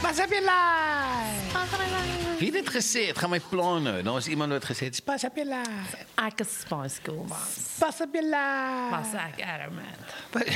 Pas op jou laai. Wie het dit gesê? Het gaan my plan nou. Nou is iemand wat gesê het, pas op jou laai. Ek is Spice Girl, mas. Pas op jou laai. Mas ek adamant.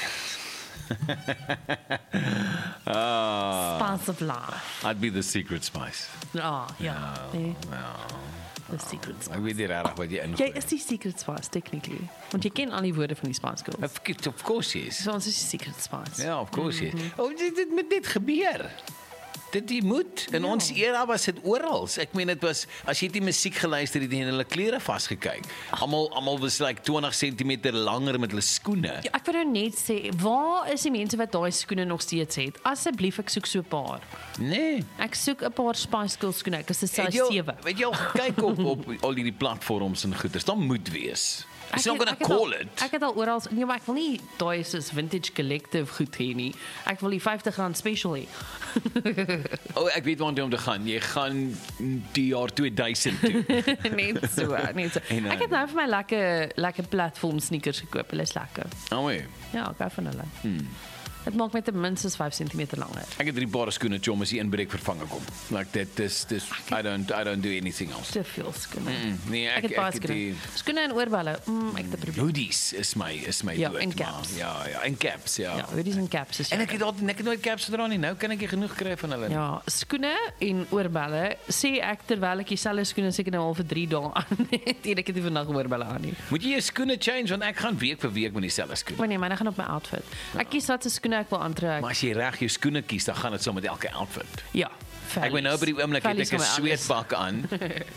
Spice of life. I'd be the secret spice. Ja. Nee, Ja. the secret Ek spice. weet nie regtig wat jy Jy ingooi. is die secret spice, technically. Want jy ken al die woorde van die Spice Girls. Of course yes. So ons is die secret spice. Ja, of course yes. Oh, dit moet net gebeur. Dit moet. In ons era was dit oral. Ek meen dit was as jy die musiek geluister het en hulle klere vasgekyk. Almal was like 20 cm langer met hulle skoene. Ja, ek wil nou net sê, waar is die mense wat daai skoene nog steeds het? Asseblief, ek soek so 'n paar. Nee. Ek soek 'n paar Spice Girls skoene. Ek is 'n size 7. Weet jy al kyk op al hierdie platforms en goeders. Dan moet wees. It's not gonna call it. Ek het al oral, nee, maar ek wil nie daai soos vintage collective goed hê nie. Ek wil die R50 special hê. Ek weet waar om te gaan. Jy gaan die jaar 2000 toe. Net so. En, Ek het nou vir my lekker platform sneakers gekoop. Hulle is lekker. Nee. Ja, ek hou van hulle. Dit maak my ten minste 5 cm langer. Ek het 3 paar skoene chom as die inbreek vervange kom. Like that is I don't do anything else. Te veel skoene. Nee, Ek het baie skoene. Skoene en oorbelle. Ek het 'n probleem. hoodies is my Ja, dood, en maar caps. Ja, en caps, ja. Ja, hoodies en caps is En ek het nooit caps gedra nie. Nou kan ek nie genoeg kry van hulle nie. Ja, skoene en oorbelle sê ek terwyl ek dieselfde skoene seker nou al vir 3 dae aan het. En ek het nie vandag oorbelle aan nie. Moet jy jou skoene change want ek gaan week vir week met dieselfde skoene. Maar nee, myne gaan op my outfit. Ek kies wat se skoene ek wil aantrek. Maar as jy reg jou skoene kies, dan gaan dit saam met elke outfit. Ja, Ek weet nou by die oomblik het Vellies ek 'n van my alles. sweetbak aan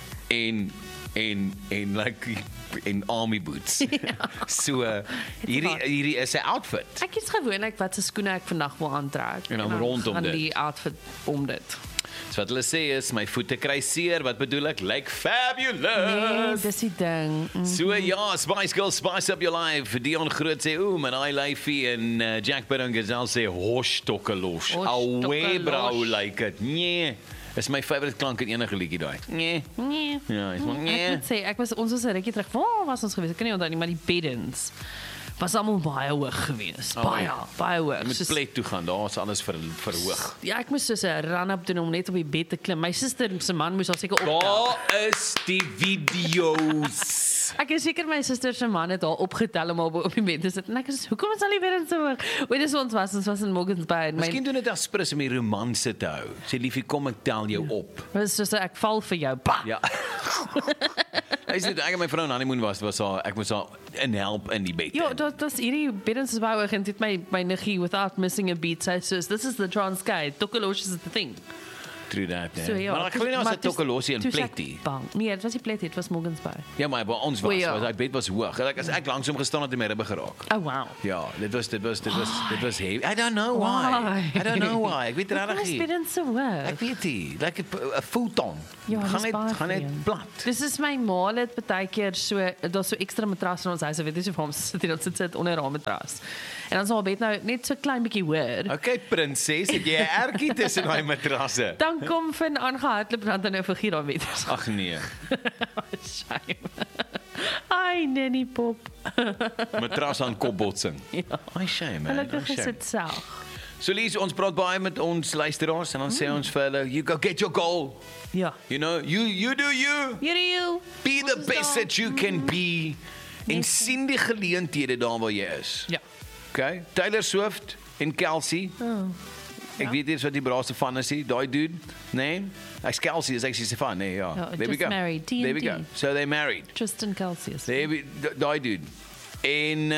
en like en army boots. So hierdie is 'n outfit. Ek kies gewoonlik wat se skoene ek vandag wil aantrek. En dan rondom gaan dit. die outfit om dit. So wat hulle sê is my voete kry seer, wat bedoel ek? Like fabulous. Nee, dis die ding. So ja, Spice Girls, spice up your life. Dion Groot sê, my eye lyfie en Jack Burger sê hosstokkelos. Awe brou like it. Nee. Is my favourite klank in enige liedjie daai. Nee. Nee. Ja, is maar nee. Ek moet sê, ons was 'n rukkie terug. Waar was ons gewees? Ek kan nie onthou nie, maar die beddens was almal baie hoog geweest. Baie hoog. Jy moet plek toe gaan, daar is alles verhoog. Ja, ek moes soos 'n run-up doen om net op die bed te klim. My suster se man moes al seker optel. Daar is die video's. Ek is seker my suster se man het haar opgetel om op die bed te sit. En ek is hoekom is al die beddens so hoog? Dis ons was in Morgans Bay. Miskien doen dit as prins om die romanse te hou. Sê liefie, kom ek tel jou op. Was soos ek val vir jou. Pa. Ja. Hy sê ek en my vrou in honeymoon was ek moes haar inhelp in die bed. Ja, dat hierdie beddens is baie hoog en dit my niggie without missing a beat sê soos this is the Transkei. Tokkelos is the thing. True that. So, ja, Maar ek glo nie as maar dit Tokkelosie en toe sê ek Pletty. bang. Nee, dit was nie Pletty, dit was Morgans Bay. Ja, maar by ons was, ja. hy bed was hoog. As ek langs hom gestaan het, het my ribbe geraak. Oh wow. Ja, dit was heavy. I don't know why. I don't know why. Ek weet regtig Hoekom is nie. beddens so hoog? Ek weet nie. Like 'n futon. Ja, dis baie gaan net vreemd. plat. Dis is my ma het baie keer daar's so ekstra matras in ons huis. Ek weet nie of hom sit onder haar matras. En dan is haar bed nou net so klein bietjie hoër. Okay, prinses, het jy 'n ertjie tussen daai matrasse? Dan kom Finn aangehardloop dan nou vir gier daar met. Ag nee. Shame. Ai, Nanny Pop. Matras aan kopbotsing. Ja. Ai shame man. Gelukkig is dit self. So Lies, ons praat baie met ons luisteraars en dan sê ons vir hulle, you go get your goal. Ja. You know, you do you. You. Be the best that you can be. En sien die geleenthede daar waar jy is. Ja. Okay? Taylor Swift en Kelsey. Ek weet nie wat die braaste van is nie, daai dude, nee. Kelsey is actually se van, nee, ja. There we just go. married, T&T. There we go. So they married. Tristan Kelsey. Daai dude. En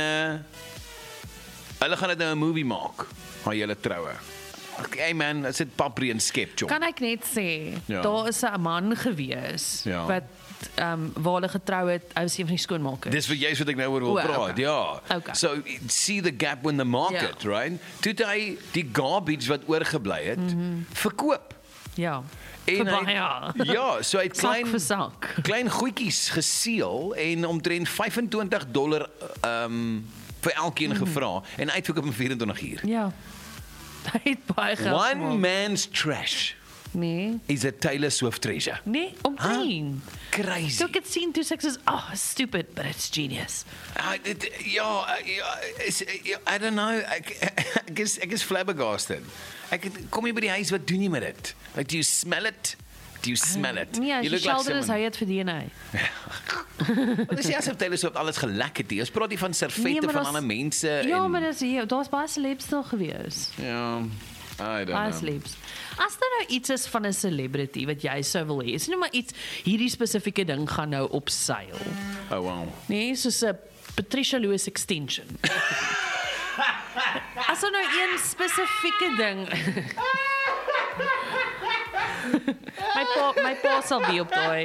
hulle gaan dit nou 'n movie maak. Haar julle troue. Okay man, dit sit paprie en skep chop. Kan ek net sê, Ja. daar is 'n man gewees Ja. wat waar hulle getrou het, hy was een van die skoonmakers. Dis wat ek nou oor wil praat. Okay. Ja. Okay. So see the gap in the market, right? Toe hy die garbage wat oorgebly het, verkoop. Ja. En ja, so hy het sak vir sak. klein goedjies geseël en omtrent $25 vir elkeen gevra en uitverkoop in 24 uur. Ja. Hy het baie geld One gemaak. man's trash Nee. is a Taylor Swift treasure. Nee, omtrent. Crazy. So ek het sien toe sê ek soos, stupid, but it's genius. I don't know. Ek is flabbergasted. Kom jy by die huis, wat doen jy met dit? Like, do you smell it? Do you smell it? Nee, as You jy look like shelter is, someone- hy het verdien hy. Wat is jy asof Taylor Swift alles gelek het? Ons praat nie van servette maar van daar's- ander mense. Ja, en, maar daar's baie celebs nog gewees. Ja, I don't Baie know. celebs. As daar nou iets is van 'n celebrity wat jy sou wil hê, is nie maar iets, hierdie spesifieke ding gaan nou opseil. Oh wow. Nee, soos 'n Patricia Lewis extension. As daar nou een spesifieke ding. my pa sal be op daai.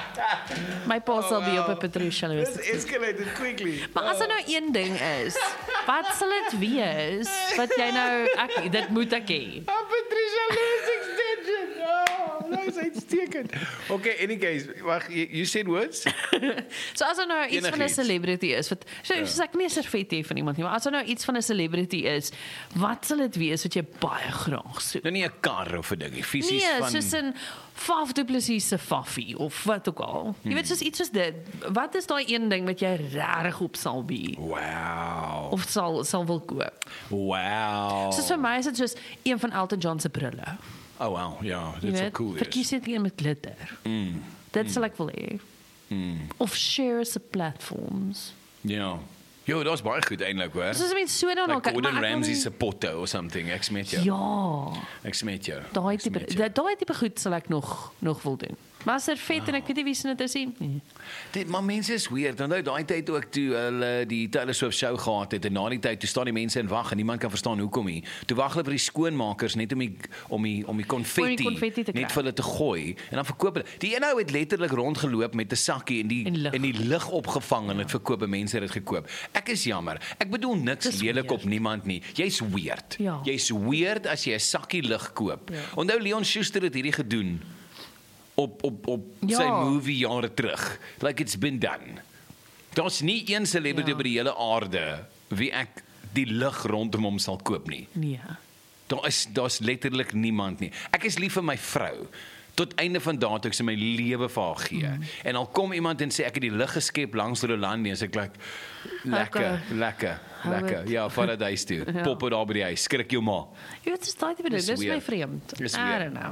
My pa sal be op 'n Patricia Lewis. This escalated quickly. Maar as er nou een ding is, wat sal dit wees? Wat jy nou, dit moet ek hê. Patricia Lewis extension. Oh, that's uitstekend. Okay, any case, wag, you said words? So as er nou iets van 'n Enigiets. celebrity is, wat soos ek nie 'n servet hê van iemand nie, maar as er nou iets van 'n celebrity is, wat sal dit wees wat jy baie graag soek? Nou nie 'n kar of 'n dingie, fisies Nee, van soos 'n Faf du Plessis se faffie of wat ook al. Jy weet soos iets soos dit. Wat is daai een ding wat jy regtig op sal be Wow. of sal wil koop? Wow. So vir my is dit soos een van Elton John se brille. Oh wow, ja, Jy dit is so weet, cool. verkies dit een met glitter. Dit sal ek wil hê. Of share se platforms. Ja. Jo, dat was baie goed eintlik hoor. Soos mense so dan Like kyk, Gordon maar ek wil Ramsay nie- se potte or something. Ek smet jou. Ja, Ek smet jou. daai Ek tipe smet jou. daai tipe goed sal ek nog wil doen. Maar servet en ek weet nie wie se dit is nie. Nee. Maar mense is weird. Onthou daai tyd ook toe hulle die Taylor Swift show gehad het en na die tyd toe staan die mense en wag en niemand kan verstaan hoekom nie. Toe wag hulle vir die skoonmakers net om die konfetti konfetti te net kry. vir hulle te gooi en dan verkoop hulle. Die een ou het letterlik rondgeloop met 'n sakkie en En die lug opgevang en dit verkoop en mense het dit gekoop. Ek is jammer. Ek bedoel niks Dis lelik weird. op niemand nie. Jy's weird. Ja. Jy's weird as jy 'n sakkie lug koop. Ja. Onthou Leon Schuster het hierdie gedoen op Ja. sy movie jare terug. Like it's been done. Daar's nie een celebrity Ja. op die hele aarde wie ek die lig rondom hom sal koop nie. Nee. Daar's letterlik niemand nie. Ek is lief vir my vrou. Tot einde van daardie ek se my lewe vir haar gee. En al kom iemand en sê ek het die lig geskep langs Rolandi en sê ek lekker. Hou het. Ja, paradys toe. Ja. Pop daar by die huis. Skrik jou ma. Jy weet, dis daai tipe ding. Dis Dis my weird. vreemd. Dis I weird. don't know.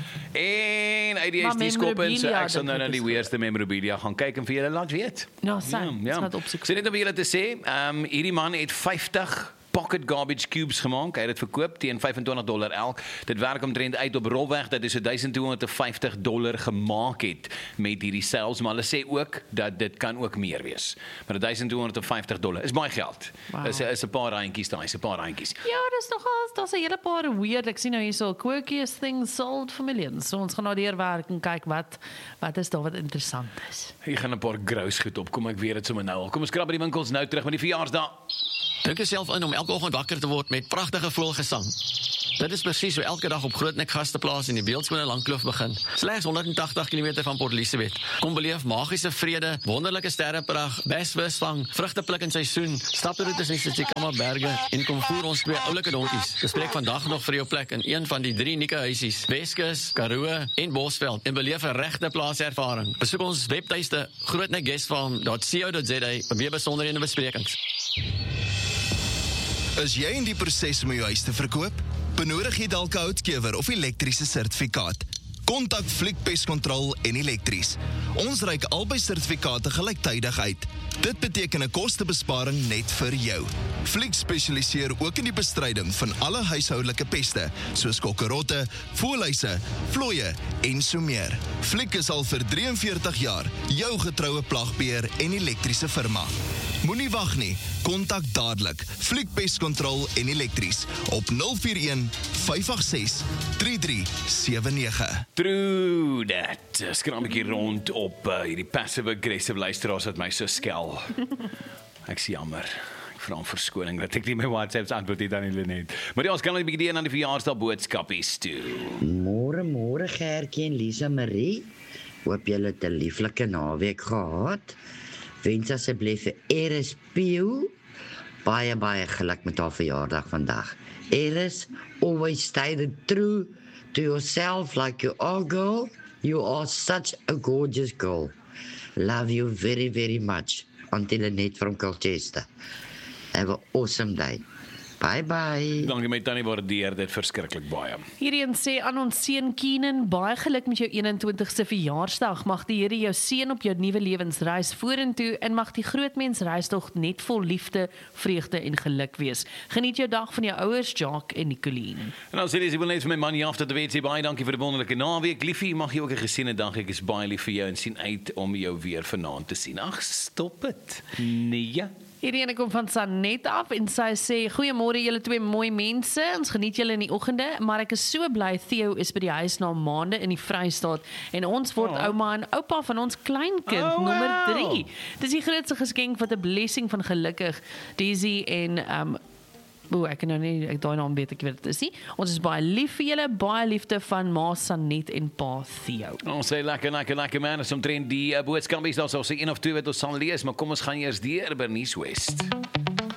En uit die Maar huis die skop in, so memorabilia ek sal nou dink na ek die is weerste memorabilia gaan kyk en vir julle laat weet. Ja, same. Dis wat opsoek. So net om julle te sê, hierdie man het 50 pocket garbage cubes gemaak. Hy het dit verkoop teen $25 elk. Dit werk omtrent uit op rolweg dat hy so $1250 gemaak het met hierdie sales, maar hulle sê ook dat dit kan ook meer wees. Maar $1250 is baie geld. Wow. Is 'n paar randjies daai, is 'n paar randjies. Ja, dis nogal, daar's 'n hele paar weird. Ek sien nou hierso quirkiest things sold for millions. So ons gaan nou deurwerk en kyk wat is daar wat interessant is. Hier gaan 'n paar grous goed op. Kom ek weet dit sommer nou al. Kom ons krap by die winkels nou terug met die verjaarsdag. Druk jouself in om elke oggend wakker te word met pragtige voëlgesang. Dit is presies hoe elke dag op Grootnek Gasteplaas in die Beeldskone Langkloof begin. Slegs 180 km van Port Elizabeth. Kom beleef magiese vrede, wonderlike sterrepragt, besvisvang, vrugtepluk in seisoen, staproetes in die Tsitsikamma berge en kom voer ons twee oulike donkies. Bespreek vandag nog vir jou plek in een van die 3 unieke huisies, Weskus, Karoo en Bosveld en beleef 'n regte plaaservaring. Besoek ons webtuiste grootnekguestfarm.co.za vir meer besonderhede en besprekings. Is jy in die proses om jou huis te verkoop? Benodig jy dalk 'n houtkewer of elektriese sertifikaat? Kontak Fliek Pest Control en Elektries. Ons reik albei sertifikate gelyktydig uit. Dit beteken 'n kostebesparing net vir jou. Fliek spesialiseer ook in die bestryding van alle huishoudelike peste, soos kokkerotte, voëlhuise, vlooie en so meer. Fliek is al vir 43 jaar jou getroue plagbeheer en elektriese firma. Moenie wag nie, kontak dadelik Fliek Pest Control en Elektries op 041 586 3379. True that. Skraam 'n bietjie rond op hierdie passive aggressive luisteraars wat my so skel. Ek sê jammer. Ek vra om verskoning dat ek nie my WhatsApps antwoord het aan hulle net. Maar ja, ons kan net 'n bietjie deur aan die verjaarsdag boodskapies toe. Môre Gertjie en Lisa Marie. Hoop julle het 'n lieflike naweek gehad. Wens asseblief vir Eris Pio baie geluk met haar verjaardag vandag. Eris, always stay true to yourself like you are, girl. You are such a gorgeous girl. Love you very, very much. Auntie Lynette from Colchester. Have an awesome day. Bye-bye. Dankie my tannie, waardeer dit verskriklik baie. Hierheen sê aan ons seun Keenan, baie geluk met jou 21ste verjaarsdag. Mag die Here jou seën op jou nuwe lewensreis vorentoe en mag die grootmens reistog net vol liefde, vreugde en geluk wees. Geniet jou dag van jou ouers, Jacques en Nicoline. En dan sê jy wil net vir my man af te weet, sê baie dankie vir die wonderlike naweek. Liefie, mag jy ook 'n geseënde dag. Ek is baie lief vir jou en sien uit om jou weer vanaand te sien. Ag, stop dit. Nee. Hierdie kom van Sanet af en sy sê, goeiemôre julle twee mooi mense, ons geniet julle in die oggende, maar ek is so bly Theo is by die huis na maande in die Vrystaat en ons word ouma en oupa van ons kleinkind, nommer 3. Dis die grootste geskenk wat 'n blessing van gelukkig, Daisy en ek kan nou nie, daai naam weet ek wat dit is nie. Ons is baie lief vir julle, baie liefde van ma Sanet en pa Theo. Ons sê lekker man, is omtrent die boodskapies, daar sal se 1 of 2 wat ons sal lees, maar kom ons gaan eers deur Bernice West.